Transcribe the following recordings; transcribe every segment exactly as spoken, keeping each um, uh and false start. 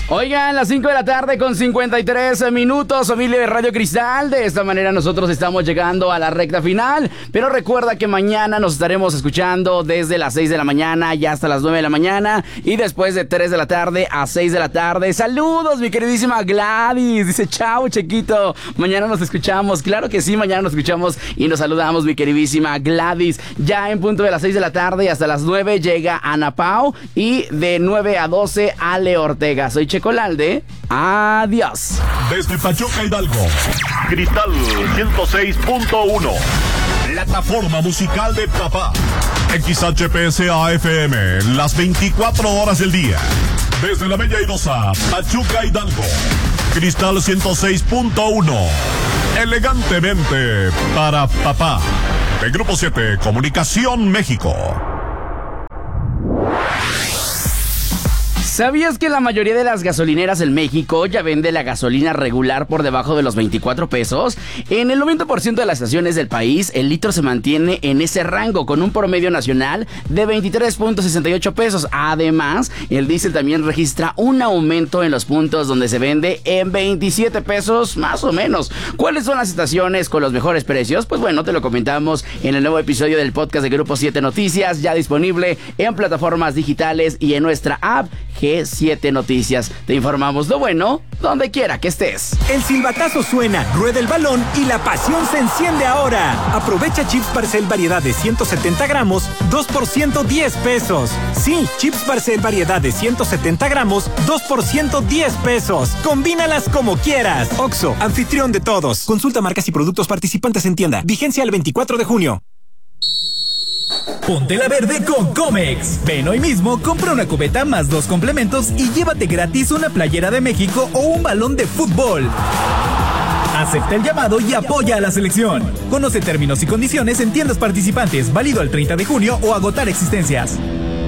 Oigan, las cinco de la tarde con cincuenta y tres minutos, familia de Radio Cristal. De esta manera nosotros estamos llegando a la recta final. Pero recuerda que mañana nos estaremos escuchando desde las seis de la mañana y hasta las nueve de la mañana. Y después de tres de la tarde a seis de la tarde. Saludos, mi queridísima Gladys. Dice, chao, Chequito. Mañana nos escuchamos. Claro que sí, mañana nos escuchamos y nos saludamos, mi queridísima Gladys. Ya en punto de las seis de la tarde y hasta las nueve llega Ana Pau. Y de nueve a doce, Ale Ortega. Soy Checo Lalde. Adiós. Desde Pachuca, Hidalgo, Cristal ciento seis punto uno, plataforma musical de papá. X H P S A F M, las veinticuatro horas del día. Desde la Bella Idosa, Pachuca, Hidalgo, Cristal ciento seis punto uno, elegantemente para papá. De Grupo siete, Comunicación México. ¿Sabías que la mayoría de las gasolineras en México ya vende la gasolina regular por debajo de los veinticuatro pesos? En el noventa por ciento de las estaciones del país, el litro se mantiene en ese rango, con un promedio nacional de veintitrés punto sesenta y ocho pesos. Además, el diésel también registra un aumento en los puntos donde se vende en veintisiete pesos, más o menos. ¿Cuáles son las estaciones con los mejores precios? Pues bueno, te lo comentamos en el nuevo episodio del podcast de Grupo siete Noticias, ya disponible en plataformas digitales y en nuestra app G siete Noticias. Te informamos lo bueno donde quiera que estés. El silbatazo suena, rueda el balón y la pasión se enciende ahora. Aprovecha chips Barcel variedad de ciento setenta gramos, dos por ciento diez pesos. Sí, chips Barcel variedad de ciento setenta gramos, dos por ciento diez pesos. Combínalas como quieras. Oxxo, anfitrión de todos. Consulta marcas y productos participantes en tienda. Vigencia el veinticuatro de junio. Ponte la verde con Comex. Ven hoy mismo, compra una cubeta más dos complementos y llévate gratis una playera de México o un balón de fútbol. Acepta el llamado y apoya a la selección. Conoce términos y condiciones en tiendas participantes, válido al treinta de junio o agotar existencias.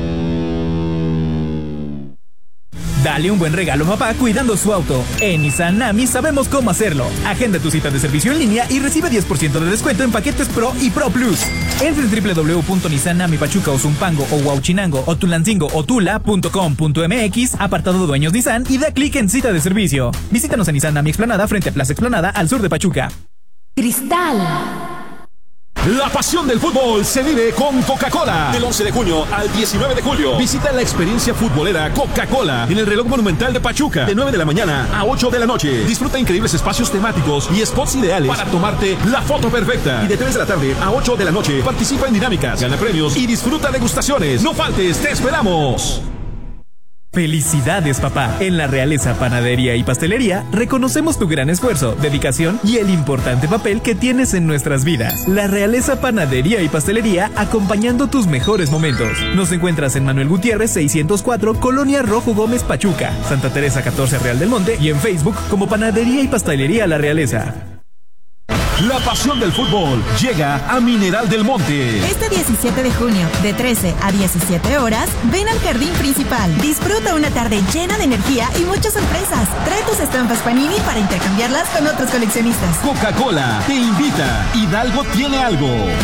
Dale un buen regalo a papá cuidando su auto. En Nissan Nami sabemos cómo hacerlo. Agenda tu cita de servicio en línea y recibe diez por ciento de descuento en paquetes Pro y Pro Plus. Entra en doble u doble u doble u punto nissan nami pachuca o Zumpango o Huauchinango o Tulancingo o Tula punto com punto m x, apartado Dueños Nissan, y da clic en cita de servicio. Visítanos en Nissan Nami Explanada frente a Plaza Explanada al sur de Pachuca. Cristal. La pasión del fútbol se vive con Coca-Cola. Del once de junio al diecinueve de julio. Visita la experiencia futbolera Coca-Cola en el Reloj Monumental de Pachuca. De nueve de la mañana a ocho de la noche. Disfruta increíbles espacios temáticos y spots ideales para tomarte la foto perfecta. Y de tres de la tarde a ocho de la noche participa en dinámicas, gana premios y disfruta degustaciones. No faltes, te esperamos. Felicidades, papá. En la Realeza Panadería y Pastelería reconocemos tu gran esfuerzo, dedicación y el importante papel que tienes en nuestras vidas. La Realeza Panadería y Pastelería, acompañando tus mejores momentos. Nos encuentras en Manuel Gutiérrez seiscientos cuatro, Colonia Rojo Gómez, Pachuca, Santa Teresa catorce, Real del Monte, y en Facebook como Panadería y Pastelería La Realeza. La pasión del fútbol llega a Mineral del Monte. Este diecisiete de junio, de trece a diecisiete horas, ven al Jardín Principal. Disfruta una tarde llena de energía y muchas sorpresas. Trae tus estampas Panini para intercambiarlas con otros coleccionistas. Coca-Cola te invita. Hidalgo tiene algo.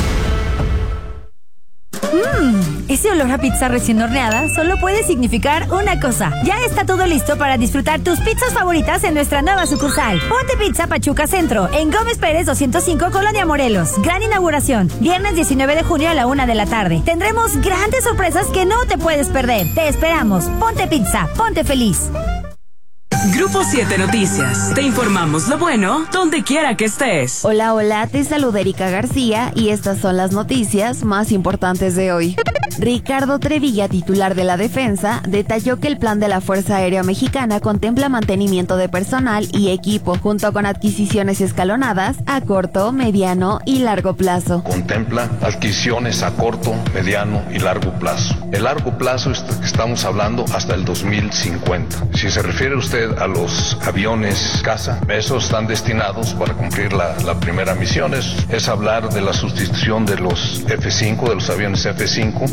Mmm, ese olor a pizza recién horneada solo puede significar una cosa. Ya está todo listo para disfrutar tus pizzas favoritas en nuestra nueva sucursal. Ponte Pizza Pachuca Centro, en Gómez Pérez doscientos cinco, Colonia Morelos. Gran inauguración, viernes diecinueve de junio a la una de la tarde. Tendremos grandes sorpresas que no te puedes perder. Te esperamos. Ponte Pizza, ponte feliz. Grupo siete Noticias. Te informamos lo bueno donde quiera que estés. Hola, hola, te saluda Erika García y estas son las noticias más importantes de hoy. Ricardo Trevilla, titular de la Defensa, detalló que el plan de la Fuerza Aérea Mexicana contempla mantenimiento de personal y equipo, junto con adquisiciones escalonadas a corto, mediano y largo plazo. Contempla adquisiciones a corto, mediano y largo plazo. El largo plazo estamos hablando hasta el dos mil cincuenta. Si se refiere usted a los aviones caza, esos están destinados para cumplir la, la primera misión. Es, es hablar de la sustitución de los F cinco, de los aviones F cinco,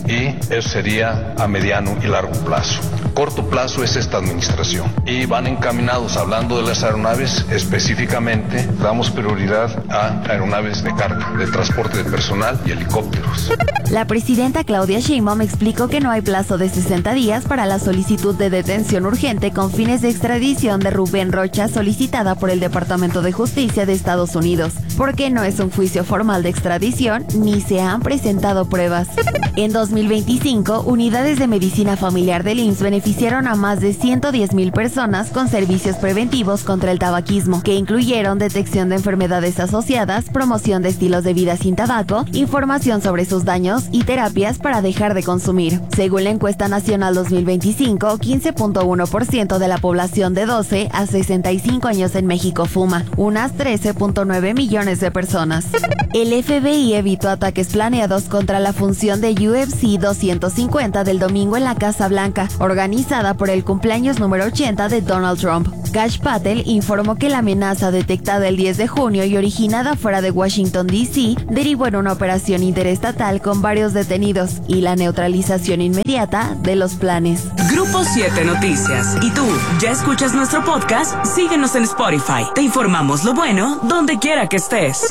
y eso sería a mediano y largo plazo. Corto plazo es esta administración y van encaminados, hablando de las aeronaves específicamente, damos prioridad a aeronaves de carga, de transporte de personal y helicópteros. La presidenta Claudia Sheinbaum explicó que no hay plazo de sesenta días para la solicitud de detención urgente con fines de extradición de Rubén Rocha solicitada por el Departamento de Justicia de Estados Unidos, porque no es un juicio formal de extradición ni se han presentado pruebas. En dos mil veinticinco, unidades de medicina familiar del I M S S beneficiaron a más de ciento diez mil personas con servicios preventivos contra el tabaquismo, que incluyeron detección de enfermedades asociadas, promoción de estilos de vida sin tabaco, información sobre sus daños y terapias para dejar de consumir. Según la encuesta nacional dos mil veinticinco, quince punto uno por ciento de la población de doce a sesenta y cinco años en México fuma, unas trece punto nueve millones de personas. El F B I evitó ataques planeados contra la función de U F C doscientos cincuenta del domingo en la Casa Blanca, organizada por el cumpleaños número ochenta de Donald Trump. Kash Patel informó que la amenaza detectada el diez de junio y originada fuera de Washington D C derivó en una operación interestatal con varios detenidos y la neutralización inmediata de los planes. Grupo siete Noticias. ¿Y tú, ya escuchas nuestro podcast? Síguenos en Spotify. Te informamos lo bueno donde quiera que estés.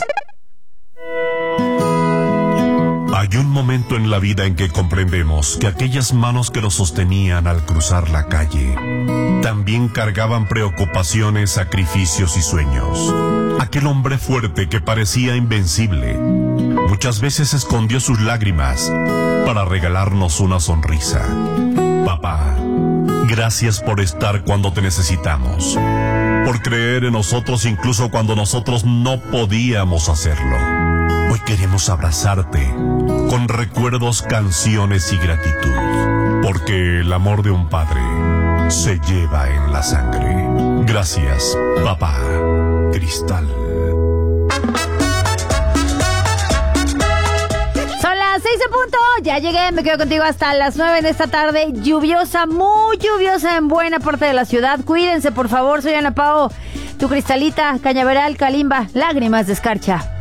Hay un momento en la vida en que comprendemos que aquellas manos que nos sostenían al cruzar la calle también cargaban preocupaciones, sacrificios y sueños. Aquel hombre fuerte que parecía invencible muchas veces escondió sus lágrimas para regalarnos una sonrisa. Papá, gracias por estar cuando te necesitamos, por creer en nosotros incluso cuando nosotros no podíamos hacerlo. Hoy queremos abrazarte con recuerdos, canciones y gratitud, porque el amor de un padre se lleva en la sangre. Gracias, papá. Cristal. Son las seis en punto, ya llegué, me quedo contigo hasta las nueve de esta tarde, lluviosa, muy lluviosa en buena parte de la ciudad. Cuídense, por favor, soy Ana Pao, tu Cristalita, Cañaveral, Kalimba, lágrimas de escarcha.